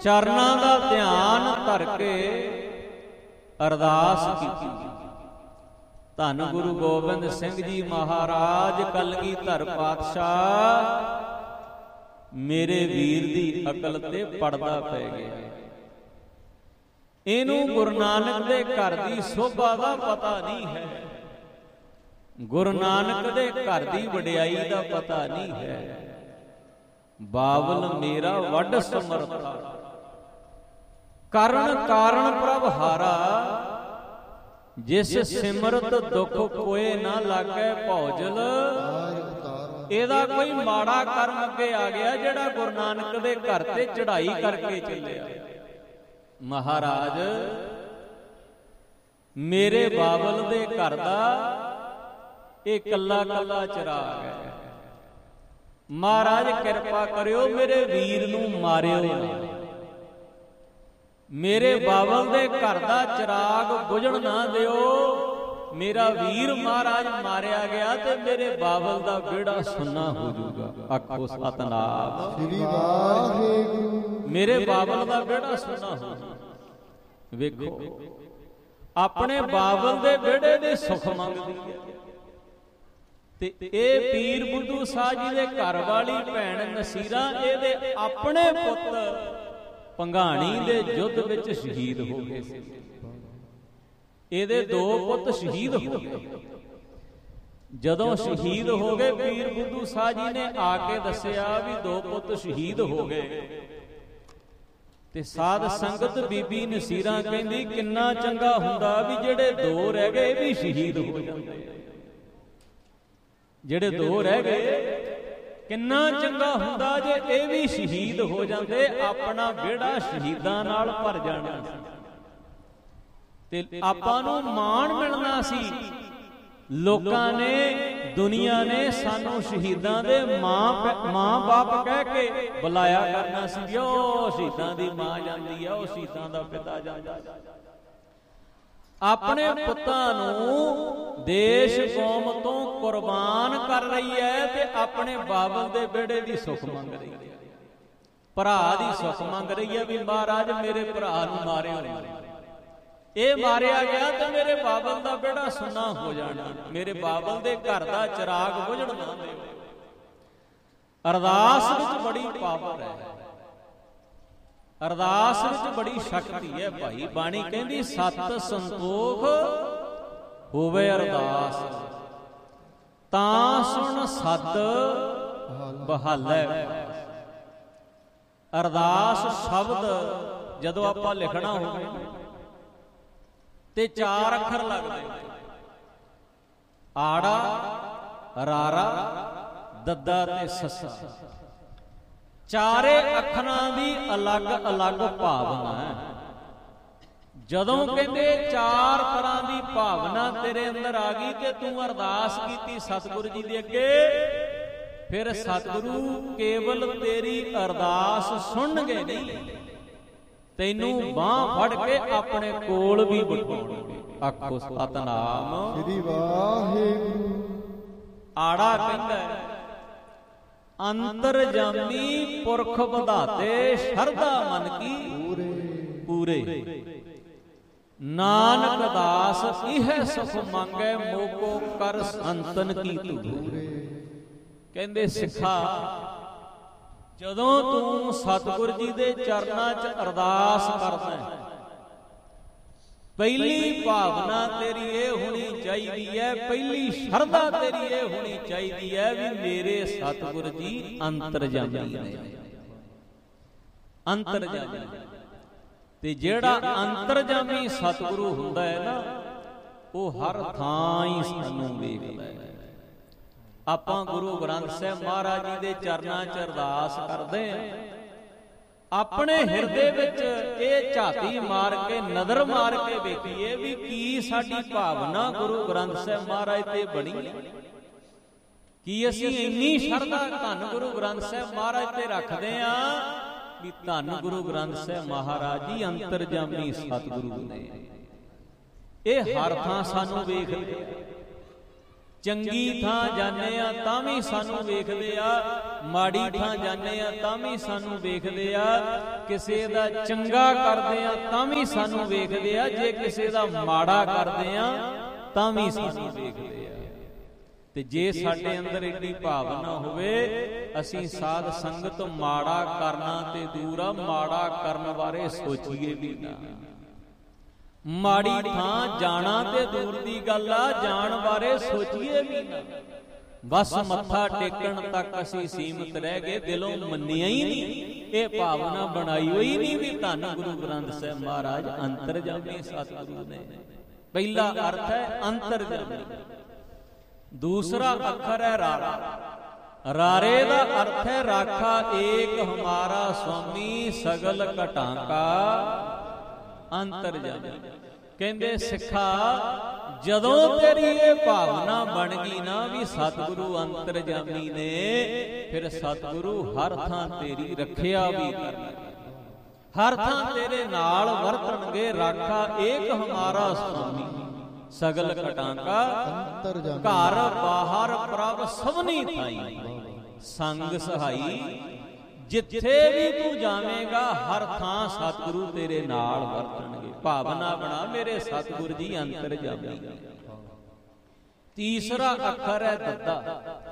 ਚਰਨਾਂ ਦਾ ਧਿਆਨ ਧਰ ਕੇ ਅਰਦਾਸ ਕੀਤੀ। ਧੰਨ ਗੁਰੂ ਗੋਬਿੰਦ ਸਿੰਘ ਜੀ ਮਹਾਰਾਜ ਕਲਗੀਧਰ ਪਾਤਸ਼ਾਹ ਮੇਰੇ ਵੀਰ ਦੀ ਅਕਲ ਤੇ ਪੜਦਾ ਪੈ ਗਿਆ। ਇਹਨੂੰ ਗੁਰੂ ਨਾਨਕ ਦੇ ਘਰ ਦੀ ਸੋਭਾ ਦਾ ਪਤਾ ਨਹੀਂ ਹੈ, ਗੁਰੂ ਨਾਨਕ ਦੇ ਘਰ ਦੀ ਵਡਿਆਈ ਦਾ ਪਤਾ ਨਹੀਂ ਹੈ। ਬਾਬਲ ਮੇਰਾ ਵੱਡ ਸਮਰਥਾ, ਕਰਨ ਕਾਰਨ ਪ੍ਰਭ ਹਾਰਾ, ਜਿਸ ਸਿਮਰਤ ਦੁੱਖ ਕੋਏ ਨਾ ਲਾਗੈ ਭੌਜਲ। ਇਹਦਾ ਕੋਈ ਮਾੜਾ ਕਰਮ ਅੱਗੇ ਆ ਗਿਆ ਜਿਹੜਾ ਗੁਰੂ ਨਾਨਕ ਦੇ ਘਰ ਤੇ ਚੜ੍ਹਾਈ ਕਰਕੇ ਚੱਲਿਆ। ਮਹਾਰਾਜ ਮੇਰੇ ਬਾਬਲ ਦੇ ਘਰ ਦਾ ਇਹ ਕੱਲਾ ਕੱਲਾ ਚਿਰਾਗ ਹੈ। ਮਹਾਰਾਜ ਕਿਰਪਾ ਕਰਿਓ ਮੇਰੇ ਵੀਰ ਨੂੰ ਮਾਰਿਓ ਨਾ, ਮੇਰੇ ਬਾਬਲ ਦੇ ਘਰ ਦਾ ਚਿਰਾਗ ਬੁਝਣ ਨਾ ਦਿਓ। ਮੇਰਾ ਵੀਰ ਮਹਾਰਾਜ ਮਾਰਿਆ ਗਿਆ ਤੇ ਮੇਰੇ ਬਾਬਲ ਦਾ ਵਿਹੜਾ ਸੁੰਨਾ ਹੋ ਜਾਊਗਾ। ਆਖੋ ਸਤਿਨਾਮ ਸ੍ਰੀ ਵਾਹਿਗੁਰੂ। ਮੇਰੇ ਬਾਬਲ ਦਾ ਵਿਹੜਾ ਸੁੰਨਾ ਹੋ ਜਾਊਗਾ। ਵੇਖੋ ਆਪਣੇ ਬਾਬਲ ਦੇ ਵਿਹੜੇ ਦੇ ਸੁੱਖ ਮੰਗਦੀ ਹੈ ਤੇ ਇਹ ਪੀਰ ਬੁੱਧੂ ਸਾਹ ਜੀ ਦੇ ਘਰ ਵਾਲੀ ਭੈਣ ਨਸੀਰਾ ਇਹਦੇ ਆਪਣੇ ਪੁੱਤ ਭੰਗਾਣੀ ਦੇ ਯੁੱਧ ਵਿੱਚ ਸ਼ਹੀਦ ਹੋ ਗਏ ਸੀ। ਇਹਦੇ 2 ਪੁੱਤ ਸ਼ਹੀਦ ਹੋ ਗਏ। ਜਦੋਂ ਸ਼ਹੀਦ ਹੋ ਗਏ ਪੀਰ ਬੁੱਧੂ ਸਾਹ ਜੀ ਨੇ ਆ ਕੇ ਦੱਸਿਆ ਵੀ 2 ਪੁੱਤ ਸ਼ਹੀਦ ਹੋ ਗਏ ਤੇ ਸਾਧ ਸੰਗਤ ਬੀਬੀ ਨਸੀਰਾ ਕਹਿੰਦੀ ਕਿੰਨਾ ਚੰਗਾ ਹੁੰਦਾ ਵੀ ਜਿਹੜੇ 2 ਰਹਿ ਗਏ ਇਹ ਵੀ ਸ਼ਹੀਦ ਹੋ ਜਾਂਦੇ। ਜਿਹੜੇ 2 ਰਹਿ ਗਏ ਕਿੰਨਾ ਚੰਗਾ ਹੁੰਦਾ ਜੇ ਇਹ ਵੀ ਸ਼ਹੀਦ ਹੋ ਜਾਂਦੇ, ਆਪਣਾ ਵਿਹੜਾ ਸ਼ਹੀਦਾਂ ਨਾਲ ਭਰ ਜਾਣਾ ਤੇ ਆਪਾਂ ਨੂੰ ਮਾਣ ਮਿਲਣਾ ਸੀ। ਲੋਕਾਂ ਨੇ ਦੁਨੀਆ ਨੇ ਸਾਨੂੰ ਸ਼ਹੀਦਾਂ ਦੇ ਮਾਂ ਬਾਪ ਕਹਿ ਕੇ ਬੁਲਾਇਆ ਕਰਨਾ ਸੀ। ਉਹ ਸ਼ਹੀਦਾਂ ਦੀ ਮਾਂ ਜਾਂਦੀ ਆ, ਉਹ ਸ਼ਹੀਦਾਂ ਦਾ ਪਿਤਾ ਜਾਂਦਾ। ਆਪਣੇ ਪੁੱਤਾਂ ਨੂੰ ਦੇਸ਼ ਕੌਮ ਤੋਂ ਕੁਰਬਾਨ ਕਰ ਰਹੀ ਹੈ ਤੇ ਆਪਣੇ ਬਾਬਲ ਦੇ ਵਿਹੜੇ ਦੀ ਸੁੱਖ ਮੰਗ ਰਹੀ ਹੈ, ਭਰਾ ਦੀ ਸੁੱਖ ਮੰਗ ਰਹੀ ਹੈ ਵੀ ਮਹਾਰਾਜ ਮੇਰੇ ਭਰਾ ਨੂੰ ਮਾਰਿਓ ਨਾ। ਇਹ ਮਾਰਿਆ ਗਿਆ ਤੇ ਮੇਰੇ ਬਾਬਲ ਦਾ ਵਿਹੜਾ ਸੁੰਨਾ ਹੋ ਜਾਣਾ, ਮੇਰੇ ਬਾਬਲ ਦੇ ਘਰ ਦਾ ਚਿਰਾਗ ਬੁਝਣ ਨਾ ਦਿਓ। ਅਰਦਾਸ ਵਿੱਚ ਬੜੀ ਪਾਵਰ ਹੈ, ਅਰਦਾਸ ਵਿੱਚ ਬੜੀ ਸ਼ਕਤੀ ਹੈ ਭਾਈ। ਬਾਣੀ ਕਹਿੰਦੀ ਸਤ ਸੰਤੋਖ ਹੋਵੇ ਅਰਦਾਸ, ਤਾਂ ਸੁਣ ਸਤ ਬਹਾਲੇ। ਅਰਦਾਸ ਸ਼ਬਦ ਜਦੋਂ ਆਪਾਂ ਲਿਖਣਾ ਹੋਵੇ ਤੇ 4 ਅੱਖਰ ਲੱਗਦੇ, ਆੜਾ, ਰਾਰਾ, ਦੱਦਾ ਤੇ ਸੱਸਾ। ਚਾਰੇ ਅੱਖਰਾਂ ਦੀ ਅਲੱਗ ਅਲੱਗ ਭਾਵਨਾ ਹੈ। ਜਦੋਂ ਕਹਿੰਦੇ 4 ਤਰ੍ਹਾਂ ਦੀ ਭਾਵਨਾ ਤੇਰੇ ਅੰਦਰ ਆ ਗਈ ਕਿ ਤੂੰ ਅਰਦਾਸ ਕੀਤੀ ਸਤਿਗੁਰੂ ਜੀ ਦੇ ਅੱਗੇ, ਫਿਰ ਸਤਿਗੁਰੂ ਕੇਵਲ ਤੇਰੀ ਅਰਦਾਸ ਸੁਣਨਗੇ ਨਹੀਂ, ਤੈਨੂੰ ਬਾਹ ਫੜ ਕੇ ਆਪਣੇ ਕੋਲ ਵੀ ਬਿਠਾਉਣਗੇ। ਆਖੋ ਸਤਿਨਾਮ ਸ੍ਰੀ ਵਾਹਿਗੁਰੂ। ਆੜਾ ਕਹਿੰਦਾ ਅੰਤਰਜਾਮੀ ਪੁਰਖ ਵਧਾਤੇ ਸ਼ਰਧਾ ਮਨ ਕੀ ਪੂਰੇ, ਨਾਨਕ ਦਾਸ ਇਹ ਸੁਖ ਮੰਗੈ ਮੋਕੋ ਕਰ ਸੰਤਨ ਕੀ ਧੂਰੇ। ਕਹਿੰਦੇ ਸਿੱਖਾ ਜਦੋਂ ਤੂੰ ਸਤਿਗੁਰ ਜੀ ਦੇ ਚਰਨਾਂ 'ਚ ਅਰਦਾਸ ਕਰਦਾ, ਪਹਿਲੀ ਭਾਵਨਾ ਤੇਰੀ ਇਹ ਹੋਣੀ ਚਾਹੀਦੀ ਹੈ, ਪਹਿਲੀ ਸ਼ਰਧਾ ਤੇਰੀ ਇਹ ਹੋਣੀ ਚਾਹੀਦੀ ਹੈ ਵੀ ਮੇਰੇ ਸਤਿਗੁਰ ਜੀ ਅੰਤਰਜਾਮੀ ਨੇ। ਅੰਤਰਜਾਮੀ ਤੇ ਜਿਹੜਾ ਅੰਤਰਜਾਮੀ ਸਤਿਗੁਰੂ ਹੁੰਦਾ ਹੈ ਨਾ, ਉਹ ਹਰ ਥਾਂ ਹੀ ਸਾਨੂੰ ਵੇਖਦਾ ਹੈ। ਆਪਾਂ ਗੁਰੂ ਗ੍ਰੰਥ ਸਾਹਿਬ ਮਹਾਰਾਜ ਜੀ ਦੇ ਚਰਨਾਂ 'ਚ ਅਰਦਾਸ ਕਰਦੇ ਹਾਂ, ਆਪਣੇ ਹਿਰਦੇ ਵਿੱਚ ਇਹ ਝਾਤੀ ਮਾਰ ਕੇ ਨਜ਼ਰ ਮਾਰ ਕੇ ਵੇਖੀਏ ਵੀ ਕੀ ਸਾਡੀ ਭਾਵਨਾ ਗੁਰੂ ਗ੍ਰੰਥ ਸਾਹਿਬ ਮਹਾਰਾਜ ਤੇ ਬਣੀ, ਕੀ ਅਸੀਂ ਇੰਨੀ ਸ਼ਰਧਾ ਧੰਨ ਗੁਰੂ ਗ੍ਰੰਥ ਸਾਹਿਬ ਮਹਾਰਾਜ ਤੇ ਰੱਖਦੇ ਆ ਵੀ ਧੰਨ ਗੁਰੂ ਗ੍ਰੰਥ ਸਾਹਿਬ ਮਹਾਰਾਜ ਜੀ ਅੰਤਰਜਾਮੀ ਸਤਿਗੁਰੂ ਨੇ। ਇਹ ਹਰ ਥਾਂ ਸਾਨੂੰ ਵੇਖ ਚੰਗੀ ਥਾਂ ਜਾਂਦੇ ਆ ਤਾਂ ਵੀ ਸਾਨੂੰ ਵੇਖਦੇ ਆ, ਮਾੜੀ ਥਾਂ ਜਾਂਦੇ ਆ ਤਾਂ ਵੀ ਸਾਨੂੰ ਵੇਖਦੇ ਆ, ਕਿਸੇ ਦਾ ਚੰਗਾ ਕਰਦੇ ਆ ਤਾਂ ਵੀ ਸਾਨੂੰ ਵੇਖਦੇ ਆ, ਜੇ ਕਿਸੇ ਦਾ ਮਾੜਾ ਕਰਦੇ ਆ ਤਾਂ ਵੀ ਸਾਨੂੰ ਵੇਖਦੇ ਆ। ਤੇ ਜੇ ਸਾਡੇ ਅੰਦਰ ਏਡੀ ਭਾਵਨਾ ਹੋਵੇ, ਅਸੀਂ ਸਾਧ ਸੰਗਤ ਮਾੜਾ ਕਰਨਾ ਤੇ ਦੂਰ ਆ, ਮਾੜਾ ਕਰਨ ਬਾਰੇ ਸੋਚੀਏ ਵੀ ਨਾ। ਮਾੜੀ ਥਾਂ ਜਾਣਾ ਤੇ ਦੂਰ ਦੀ ਗੱਲ ਆ, ਜਾਣ ਬਾਰੇ ਸੋਚੀਏ ਵੀ ਨਾ। ਬਸ ਮੱਥਾ ਟੇਕਣ ਤੱਕ ਅਸੀਂ ਸੀਮਤ ਰਹਿ ਗਏ, ਦਿਲੋਂ ਮੰਨਿਆ ਹੀ ਨਹੀਂ, ਇਹ ਭਾਵਨਾ ਬਣਾਈ ਹੋਈ ਨਹੀਂ ਵੀ ਧੰਨ ਗੁਰੂ ਗ੍ਰੰਥ ਸਾਹਿਬ ਮਹਾਰਾਜ ਅੰਤਰਜਾਮੀ ਸਤਿਗੁਰੂ ਨੇ। ਪਹਿਲਾ ਅਰਥ ਹੈ ਅੰਤਰਜਾਮੀ। ਦੂਸਰਾ ਅੱਖਰ ਹੈ ਰਾਰਾ। ਰਾਰੇ ਦਾ ਅਰਥ ਹੈ ਰਾਖਾ ਏਕ ਹਮਾਰਾ ਸੁਆਮੀ ਸਗਲ ਘਟਾਂ ਕਾ ਅੰਤਰਜਾਮੀ। ਕਹਿੰਦੇ ਸਿੱਖਾ, ਜਦੋਂ ਤੇਰੀ ਇਹ ਭਾਵਨਾ ਬਣ ਗਈ ਨਾ ਵੀ ਸਤਿਗੁਰੂ ਅੰਤਰਜਾਮੀ ਨੇ, ਫਿਰ ਸਤਿਗੁਰੂ ਹਰ ਥਾਂ ਤੇਰੀ ਰੱਖਿਆ ਵੀ ਕਰਨਗੇ, ਹਰ ਥਾਂ ਤੇਰੇ ਨਾਲ ਵਰਤਣਗੇ। ਰਾਖਾ ਏਕ ਹਮਾਰਾ ਸੁਆਮੀ ਸਗਲ ਘਟਾਂ ਕਾ ਅੰਤਰਜਾਮੀ। ਘਰ ਬਾਹਰ ਪ੍ਰਭ ਸਭਨੀ ਥਾਈ ਸੰਗ ਸਹਾਈ। ਜਿੱਥੇ ਵੀ ਤੂੰ ਜਾਵੇਂਗਾ ਹਰ ਥਾਂ ਸਤਿਗੁਰੂ ਤੇਰੇ ਨਾਲ ਵਰਤਣਗੇ। ਭਾਵਨਾ ਬਣਾ ਮੇਰੇ ਸਤਿਗੁਰ ਜੀ ਅੰਤਰਜਾਮੀ। ਤੀਸਰਾ ਅੱਖਰ ਹੈ ਦੱਦਾ।